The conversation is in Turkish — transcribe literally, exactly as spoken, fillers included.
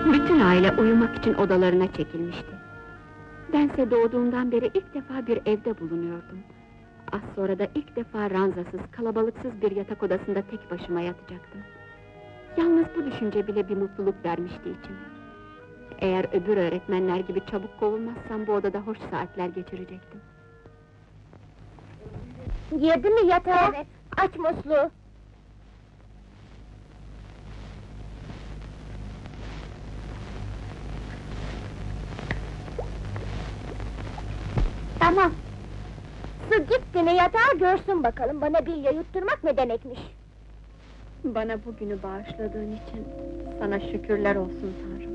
Bütün aile uyumak için odalarına çekilmişti. Bense doğduğumdan beri ilk defa bir evde bulunuyordum. Az sonra da ilk defa ranzasız, kalabalıksız bir yatak odasında tek başıma yatacaktım. Yalnız bu düşünce bile bir mutluluk vermişti içime. Eğer öbür öğretmenler gibi çabuk kovulmazsam bu odada hoş saatler geçirecektim. Girdi mi yatağa? Evet. Aç musluğu. Tamam. Su gitti mi yatağa görsün bakalım, bana bilye yutturmak ne demekmiş. Bana bugünü bağışladığın için sana şükürler olsun Tanrım.